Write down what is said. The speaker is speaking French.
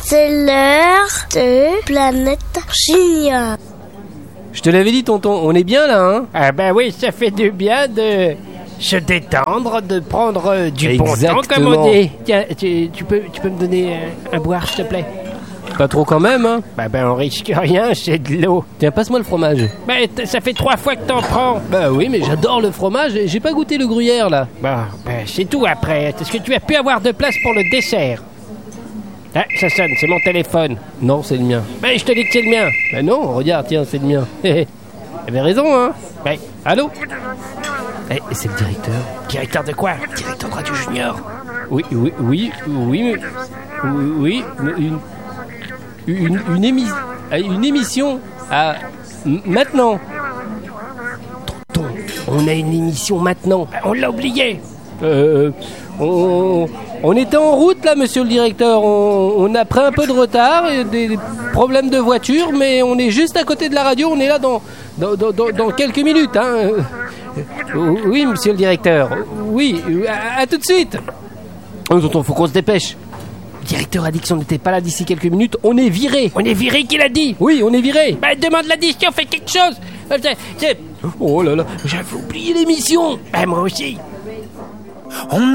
C'est l'heure de Planète Junior. Je te l'avais dit, tonton, on est bien là, hein? Ah ben oui, ça fait du bien de se détendre, de prendre du bon temps, comme on dit. Tiens, tu peux me donner un boire, s'il te plaît? Pas trop quand même, hein? Ben on risque rien, c'est de l'eau. Tiens, passe-moi le fromage. Ben ça fait 3 fois que t'en prends. Bah oui, mais j'adore le fromage, j'ai pas goûté le gruyère là. Bon, ben c'est tout après. Est-ce que tu as pu avoir de place pour le dessert? Ah, ça sonne, c'est mon téléphone. Non, c'est le mien. Ben je te dis que c'est le mien. Ben non, regarde, tiens, c'est le mien. T'avais raison, hein? Ben, allô? C'est le directeur. Directeur de quoi? Directeur de Radio Junior. Oui, une émission à maintenant. Tonton, on a une émission maintenant. On l'a oublié. On était en route là, monsieur le directeur. On a pris un peu de retard, et des problèmes de voiture, mais on est juste à côté de la radio. On est là dans quelques minutes. Hein. Oui, monsieur le directeur. Oui, à tout de suite. Tonton, faut qu'on se dépêche. Le directeur a dit que si on n'était pas là d'ici quelques minutes, on est viré. On est viré, qui l'a dit? Oui, on est viré. Ben demande l'addition, fais quelque chose. Oh là là, j'avais oublié l'émission. Ben moi aussi. On